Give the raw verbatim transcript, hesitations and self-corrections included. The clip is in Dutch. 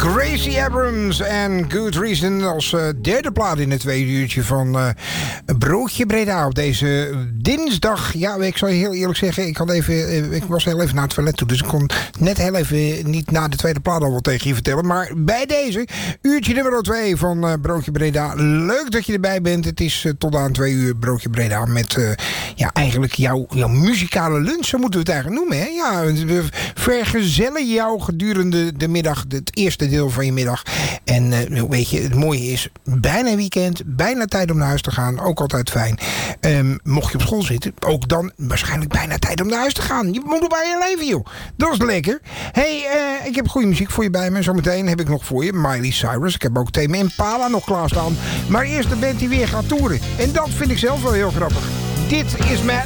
Gracie Abrams en Good Reason als uh, derde plaat in het tweede uurtje van uh, Broodje Breda op deze dinsdag. Ja, ik zal je heel eerlijk zeggen, ik, had even, uh, ik was heel even naar het toilet toe, dus ik kon net heel even niet na de tweede plaat al wat tegen je vertellen. Maar bij deze, uurtje nummer twee van uh, Broodje Breda. Leuk dat je erbij bent. Het is uh, tot aan twee uur Broodje Breda met uh, ja, eigenlijk jouw, jouw muzikale lunch, zo moeten we het eigenlijk noemen. Hè? Ja, we vergezellen jou gedurende de middag, het eerste deel van je middag. En uh, weet je, het mooie is, bijna weekend, bijna tijd om naar huis te gaan. Ook altijd fijn. Um, mocht je op school zitten, ook dan waarschijnlijk bijna tijd om naar huis te gaan. Je moet erbij je leven, joh. Dat is lekker. Hey, uh, ik heb goede muziek voor je bij me. Zometeen heb ik nog voor je Miley Cyrus. Ik heb ook Tame Impala nog klaarstaan. Maar eerst de band die weer gaat toeren. En dat vind ik zelf wel heel grappig. Dit is mijn